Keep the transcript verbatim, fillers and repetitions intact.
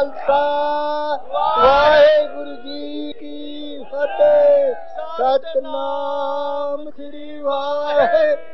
खालसा वाहेगुरु जी की फतेह। सतनाम श्री वाहे